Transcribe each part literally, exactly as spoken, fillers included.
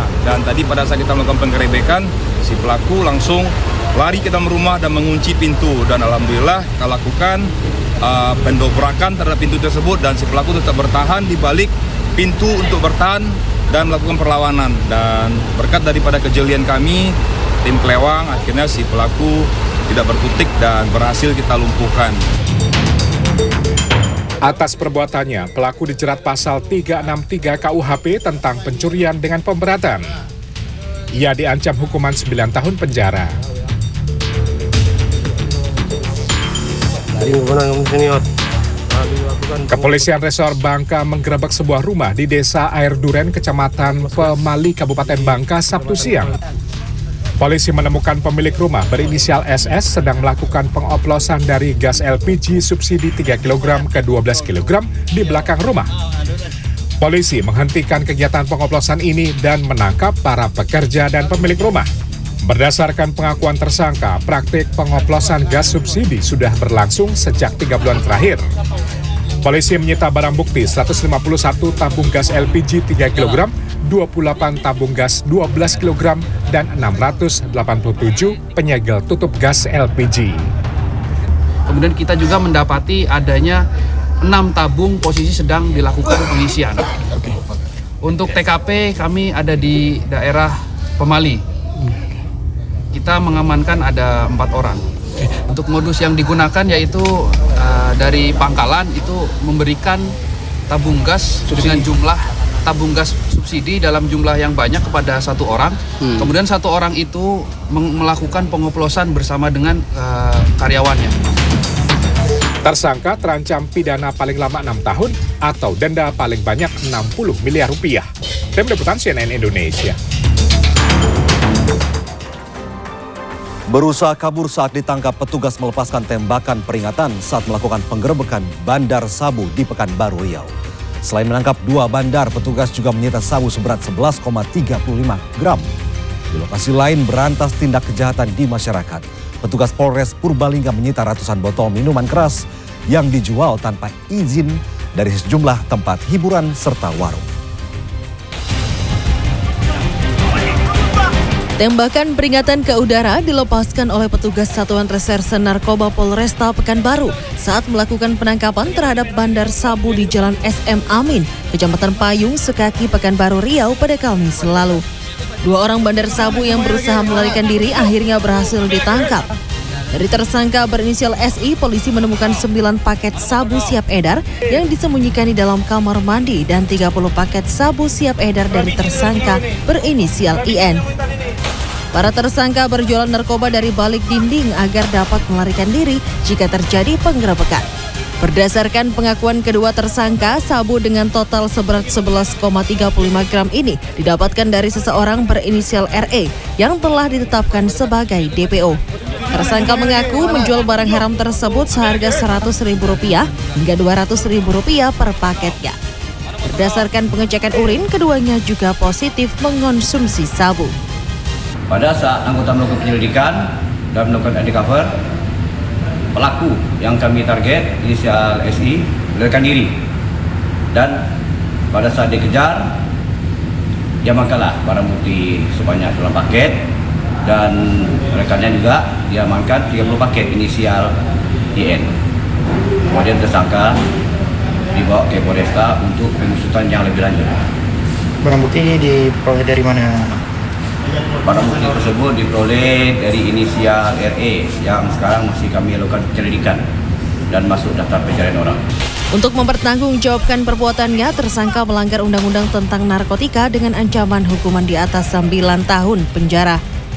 Dan tadi pada saat kita melakukan penggerebekan, si pelaku langsung lari ke dalam rumah dan mengunci pintu. Dan alhamdulillah kita lakukan uh, pendobrakan terhadap pintu tersebut dan si pelaku tetap bertahan di balik pintu untuk bertahan dan melakukan perlawanan. Dan berkat daripada kejelian kami, tim Klewang, akhirnya si pelaku tidak berkutik dan berhasil kita lumpuhkan. Atas perbuatannya, pelaku dijerat pasal tiga enam tiga K U H P tentang pencurian dengan pemberatan. Ia diancam hukuman sembilan tahun penjara. Kepolisian Resor Bangka menggerebek sebuah rumah di Desa Air Duren, Kecamatan Pemali, Kabupaten Bangka, Sabtu siang. Polisi menemukan pemilik rumah berinisial S S sedang melakukan pengoplosan dari gas L P G subsidi tiga kilogram ke dua belas kilogram di belakang rumah. Polisi menghentikan kegiatan pengoplosan ini dan menangkap para pekerja dan pemilik rumah. Berdasarkan pengakuan tersangka, praktik pengoplosan gas subsidi sudah berlangsung sejak tiga bulan terakhir. Polisi menyita barang bukti seratus lima puluh satu tabung gas L P G tiga kilogram, dua puluh delapan tabung gas dua belas kilogram, dan enam ratus delapan puluh tujuh penyegel tutup gas L P G. Kemudian kita juga mendapati adanya enam tabung posisi sedang dilakukan pengisian. Untuk T K P kami ada di daerah Pemali. Kita mengamankan ada empat orang. Untuk modus yang digunakan yaitu uh, dari pangkalan itu memberikan tabung gas subsidi dengan jumlah tabung gas subsidi dalam jumlah yang banyak kepada satu orang. Hmm. Kemudian satu orang itu melakukan pengoplosan bersama dengan uh, karyawannya. Tersangka terancam pidana paling lama enam tahun atau denda paling banyak enam puluh miliar rupiah. Tim Liputan C N N Indonesia. Berusaha kabur saat ditangkap petugas melepaskan tembakan peringatan saat melakukan penggerebekan Bandar Sabu di Pekanbaru Riau. Selain menangkap dua bandar, petugas juga menyita sabu seberat sebelas koma tiga lima gram. Di lokasi lain berantas tindak kejahatan di masyarakat. Petugas Polres Purbalingga menyita ratusan botol minuman keras yang dijual tanpa izin dari sejumlah tempat hiburan serta warung. Tembakan peringatan ke udara dilepaskan oleh petugas Satuan Reserse Narkoba Polresta Pekanbaru saat melakukan penangkapan terhadap bandar sabu di Jalan S M Amin, Kecamatan Payung, Sekaki, Pekanbaru Riau pada Kamis lalu. Dua orang bandar sabu yang berusaha melarikan diri akhirnya berhasil ditangkap. Dari tersangka berinisial S I, polisi menemukan sembilan paket sabu siap edar yang disembunyikan di dalam kamar mandi dan tiga puluh paket sabu siap edar dari tersangka berinisial I N. Para tersangka berjualan narkoba dari balik dinding agar dapat melarikan diri jika terjadi penggerebekan. Berdasarkan pengakuan kedua tersangka, sabu dengan total seberat sebelas koma tiga lima gram ini didapatkan dari seseorang berinisial R E yang telah ditetapkan sebagai D P O. Tersangka mengaku menjual barang haram tersebut seharga seratus ribu rupiah hingga dua ratus ribu rupiah per paketnya. Berdasarkan pengecekan urin, keduanya juga positif mengonsumsi sabu. Pada saat anggota melakukan penyelidikan dan melakukan undercover, pelaku yang kami target inisial S I melarikan diri, dan pada saat dikejar diamankanlah barang bukti sebanyak sembilan paket dan rekannya juga diamankan tiga puluh paket inisial I N. Kemudian tersangka dibawa ke Polresta untuk pengusutan yang lebih lanjut. Barang bukti ini diperoleh dari mana? Barang bukti tersebut diperoleh dari inisial R E yang sekarang masih kami lakukan penyelidikan dan masuk daftar pencarian orang. Untuk mempertanggungjawabkan perbuatannya, tersangka melanggar undang-undang tentang narkotika dengan ancaman hukuman di atas sembilan tahun penjara.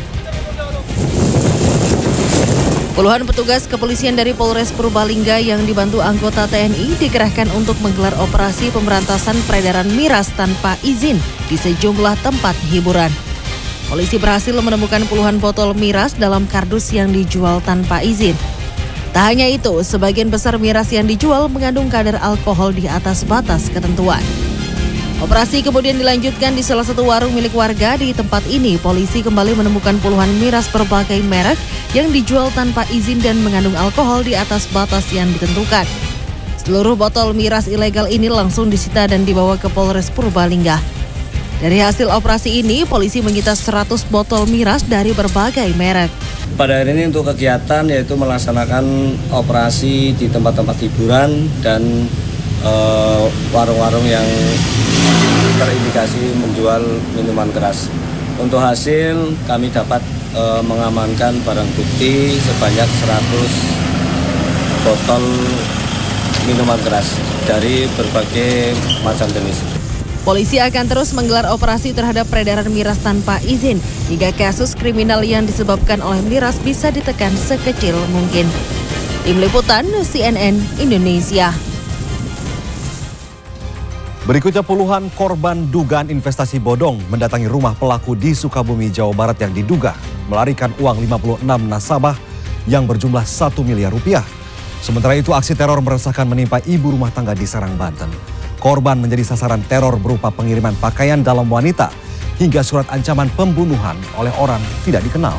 Puluhan petugas kepolisian dari Polres Purbalingga yang dibantu anggota T N I dikerahkan untuk menggelar operasi pemberantasan peredaran miras tanpa izin di sejumlah tempat hiburan. Polisi berhasil menemukan puluhan botol miras dalam kardus yang dijual tanpa izin. Tak hanya itu, sebagian besar miras yang dijual mengandung kadar alkohol di atas batas ketentuan. Operasi kemudian dilanjutkan di salah satu warung milik warga. Di tempat ini, polisi kembali menemukan puluhan miras berbagai merek yang dijual tanpa izin dan mengandung alkohol di atas batas yang ditentukan. Seluruh botol miras ilegal ini langsung disita dan dibawa ke Polres Purbalingga. Dari hasil operasi ini, polisi menyita seratus botol miras dari berbagai merek. Pada hari ini untuk kegiatan yaitu melaksanakan operasi di tempat-tempat hiburan dan uh, warung-warung yang terindikasi menjual minuman keras. Untuk hasil kami dapat uh, mengamankan barang bukti sebanyak seratus botol minuman keras dari berbagai macam jenis. Polisi akan terus menggelar operasi terhadap peredaran miras tanpa izin hingga kasus kriminal yang disebabkan oleh miras bisa ditekan sekecil mungkin. Tim Liputan C N N Indonesia. Berikutnya puluhan korban dugaan investasi bodong mendatangi rumah pelaku di Sukabumi, Jawa Barat yang diduga melarikan uang lima puluh enam nasabah yang berjumlah satu miliar rupiah. Sementara itu aksi teror meresahkan menimpa ibu rumah tangga di Serang, Banten. Korban menjadi sasaran teror berupa pengiriman pakaian dalam wanita hingga surat ancaman pembunuhan oleh orang tidak dikenal.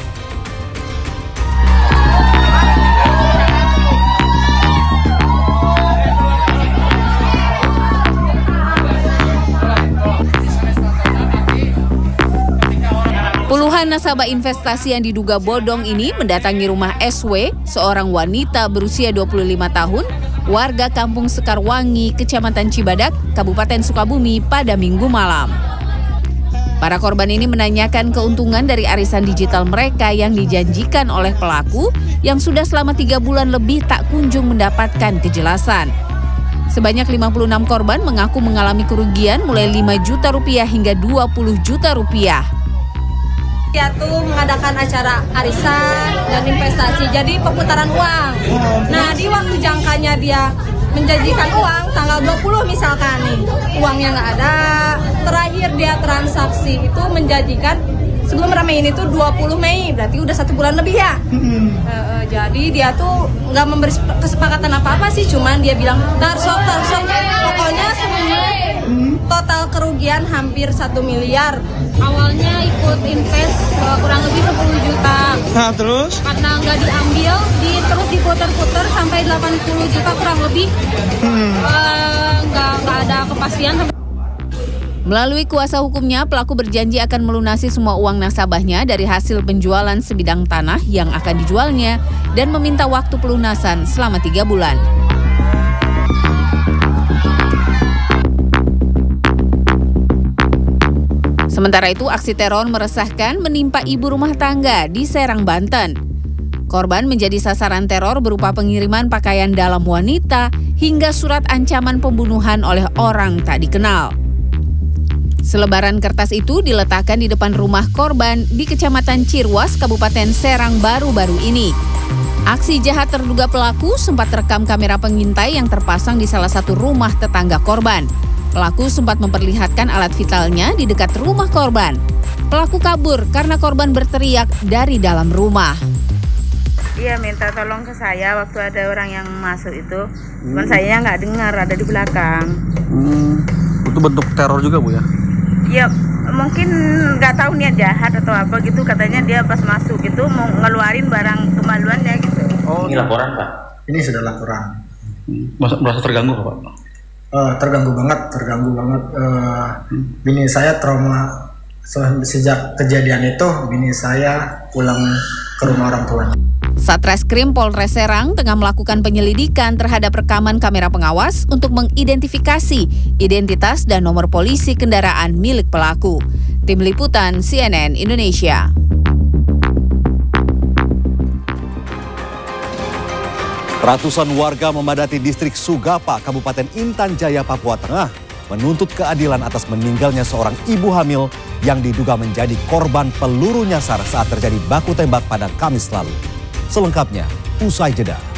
Puluhan nasabah investasi yang diduga bodong ini mendatangi rumah S W, seorang wanita berusia dua puluh lima tahun, warga Kampung Sekarwangi, Kecamatan Cibadak, Kabupaten Sukabumi pada Minggu malam. Para korban ini menanyakan keuntungan dari arisan digital mereka yang dijanjikan oleh pelaku yang sudah selama tiga bulan lebih tak kunjung mendapatkan kejelasan. Sebanyak lima puluh enam korban mengaku mengalami kerugian mulai lima juta rupiah hingga dua puluh juta rupiah. Dia tuh mengadakan acara arisan dan investasi, jadi perputaran uang. Nah, di waktu jangkanya dia menjanjikan uang tanggal dua puluh misalkan nih, uangnya nggak ada. Terakhir dia transaksi itu menjanjikan sebelum ramein itu dua puluh Mei, berarti udah satu bulan lebih ya. E, jadi dia tuh nggak memberi kesepakatan apa-apa sih, cuman dia bilang tarsok tarsok, pokoknya semua total kerugian hampir satu miliar. Awalnya ikut invest uh, kurang lebih sepuluh juta. Nah, terus? Karena nggak diambil, di, terus diputer-puter sampai delapan puluh juta kurang lebih. Hmm. Uh, nggak, nggak ada kepastian. Melalui kuasa hukumnya, pelaku berjanji akan melunasi semua uang nasabahnya dari hasil penjualan sebidang tanah yang akan dijualnya dan meminta waktu pelunasan selama tiga bulan. Sementara itu, aksi teror meresahkan menimpa ibu rumah tangga di Serang, Banten. Korban menjadi sasaran teror berupa pengiriman pakaian dalam wanita hingga surat ancaman pembunuhan oleh orang tak dikenal. Selebaran kertas itu diletakkan di depan rumah korban di Kecamatan Cirwas, Kabupaten Serang baru-baru ini. Aksi jahat terduga pelaku sempat terekam kamera pengintai yang terpasang di salah satu rumah tetangga korban. Pelaku sempat memperlihatkan alat vitalnya di dekat rumah korban. Pelaku kabur karena korban berteriak dari dalam rumah. Dia minta tolong ke saya waktu ada orang yang masuk itu. Cuman hmm. saya nggak dengar, ada di belakang. Hmm. Itu bentuk teror juga, Bu ya? Ya, mungkin nggak tahu niat jahat atau apa gitu. Katanya dia pas masuk itu mau ngeluarin barang kemaluannya gitu. Oh, ini laporan, Pak? Ini sudah laporan. Merasa, merasa terganggu, Pak? Uh, terganggu banget, terganggu banget. Uh, hmm. Bini saya trauma sejak kejadian itu. Bini saya pulang ke rumah orang tuanya. Satreskrim Polres Serang tengah melakukan penyelidikan terhadap rekaman kamera pengawas untuk mengidentifikasi identitas dan nomor polisi kendaraan milik pelaku. Tim Liputan C N N Indonesia. Ratusan warga memadati distrik Sugapa, Kabupaten Intan Jaya, Papua Tengah, menuntut keadilan atas meninggalnya seorang ibu hamil yang diduga menjadi korban peluru nyasar saat terjadi baku tembak pada Kamis lalu. Selengkapnya, usai jeda.